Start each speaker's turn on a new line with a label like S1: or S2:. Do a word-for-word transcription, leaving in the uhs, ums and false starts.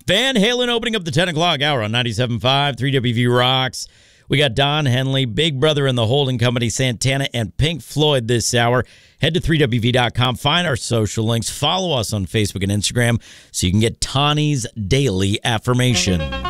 S1: Van Halen opening up the ten o'clock hour on ninety-seven point five, three W V Rocks. We got Don Henley, Big Brother and the Holding Company, Santana, and Pink Floyd this hour. Head to three W V dot com, find our social links, follow us on Facebook and Instagram so you can get Tawny's Daily Affirmation.